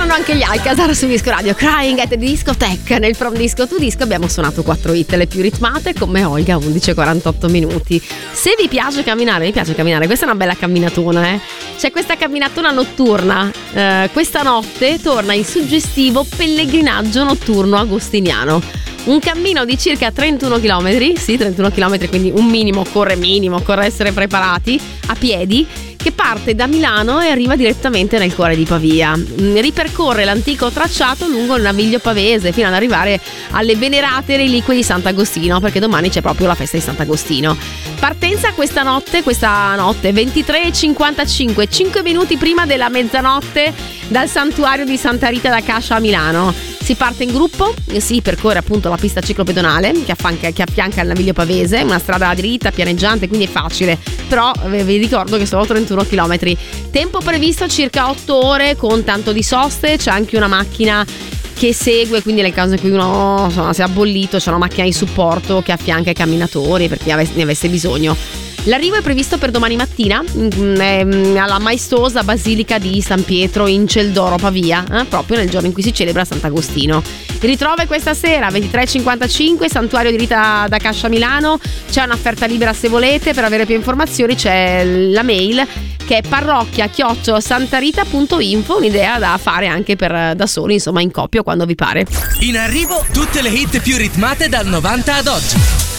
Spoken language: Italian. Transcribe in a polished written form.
Suonano anche gli Alcazar su Disco Radio. Crying at the Discotheque. Nel From Disco to Disco abbiamo suonato 4 hit, le più ritmate, come Olga, 11:48 minuti. Se vi piace camminare, mi piace camminare. Questa è una bella camminatona, C'è questa camminatona notturna. Questa notte torna il suggestivo pellegrinaggio notturno agostiniano. Un cammino di circa 31 km, sì, 31 km, quindi un minimo, occorre essere preparati, a piedi, che parte da Milano e arriva direttamente nel cuore di Pavia. Ripercorre l'antico tracciato lungo il Naviglio Pavese fino ad arrivare alle venerate reliquie di Sant'Agostino, perché domani c'è proprio la festa di Sant'Agostino. Partenza questa notte 23:55, 5 minuti prima della mezzanotte dal santuario di Santa Rita da Cascia a Milano. Si parte in gruppo, si percorre appunto la pista ciclopedonale che affianca il Naviglio Pavese, una strada dritta, pianeggiante, quindi è facile, però vi ricordo che sono 31 km. Tempo previsto circa 8 ore con tanto di soste, c'è anche una macchina che segue, quindi nel caso in cui uno si è abbollito c'è una macchina di supporto che affianca i camminatori per chi ne avesse bisogno. L'arrivo è previsto per domani mattina alla maestosa Basilica di San Pietro in Celdoro, Pavia, proprio nel giorno in cui si celebra Sant'Agostino. Il ritrovo è questa sera, 23:55, Santuario di Rita da Cascia Milano. C'è un'offerta libera se volete. Per avere più informazioni c'è la mail che è parrocchia@santarita.info, un'idea da fare anche per da soli, insomma in coppia quando vi pare. In arrivo tutte le hit più ritmate dal 90 ad oggi.